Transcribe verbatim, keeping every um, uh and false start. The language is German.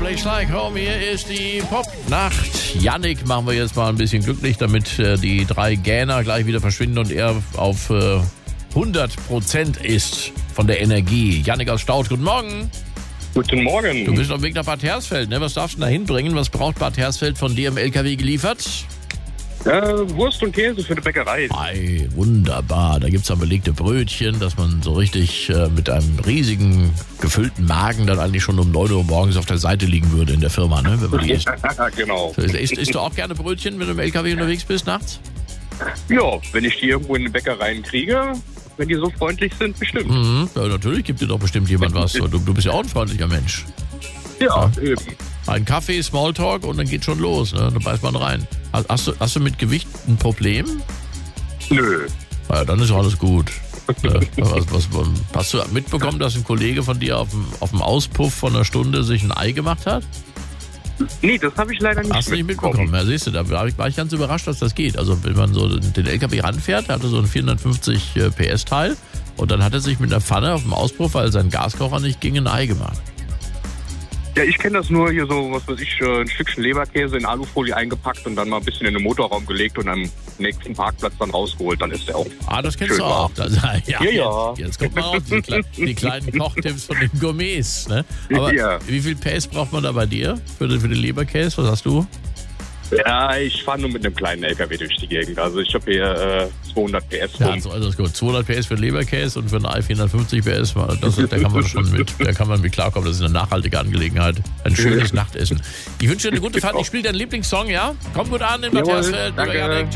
Place Like Home. Hier ist die Popnacht. Yannick machen wir jetzt mal ein bisschen glücklich, damit äh, die drei Gähner gleich wieder verschwinden und er auf äh, hundert Prozent ist von der Energie. Yannick aus Staudt, guten Morgen. Guten Morgen. Du bist auf dem Weg nach Bad Hersfeld, ne? Was darfst du da hinbringen? Was braucht Bad Hersfeld von dir im L K W geliefert? Äh, Wurst und Käse für die Bäckerei. Ei, wunderbar. Da gibt es dann belegte Brötchen, dass man so richtig äh, mit einem riesigen, gefüllten Magen dann eigentlich schon um neun Uhr morgens auf der Seite liegen würde in der Firma, ne? Wenn man die isst. Genau. So, isst, isst du auch gerne Brötchen, wenn du im L K W unterwegs bist nachts? Ja, wenn ich die irgendwo in die Bäckereien kriege, wenn die so freundlich sind, bestimmt. Mhm. Ja, natürlich gibt dir doch bestimmt jemand was. Du, du bist ja auch ein freundlicher Mensch. Ja, ja, eben. Ein Kaffee, Smalltalk und dann geht schon los, ne? Da beißt man rein. Hast, hast, du, hast du mit Gewicht ein Problem? Nö. Ja, dann ist alles gut. Ja, was, was, was, hast du mitbekommen, dass ein Kollege von dir auf dem, auf dem Auspuff von einer Stunde sich ein Ei gemacht hat? Nee, das habe ich leider nicht Hast du nicht mitbekommen? Ja, siehst du, da war ich, war ich ganz überrascht, dass das geht. Also wenn man so den L K W ranfährt, hatte so ein vierhundertfünfzig P S Teil und dann hat er sich mit einer Pfanne auf dem Auspuff, weil sein Gaskocher nicht ging, ein Ei gemacht. Ja, ich kenne das nur hier so, was weiß ich, ein Stückchen Leberkäse in Alufolie eingepackt und dann mal ein bisschen in den Motorraum gelegt und am nächsten Parkplatz dann rausgeholt. Dann ist der auch. Ah, das kennst schön du auch. Das, ja, ja, ja. Jetzt, jetzt kommt mal raus, die, Kle die kleinen Kochtipps von den Gourmets. Ne? Aber ja. Wie viel P S braucht man da bei dir für, den- für den Leberkäse? Was hast du? Ja, ich fahre nur mit einem kleinen L K W durch die Gegend. Also ich habe hier äh, zweihundert P S Ja, rum. also, also ist gut. zweihundert P S für den Leberkäse und für ein Ei vierhundertfünfzig P S. Das, da kann man schon mit, da kann man mit klarkommen. Das ist eine nachhaltige Angelegenheit. Ein schönes Nachtessen. Ich wünsche dir eine gute Fahrt. Ich spiele deinen Lieblingssong, ja? Komm gut an in Bad Jawohl, Hersfeld. danke.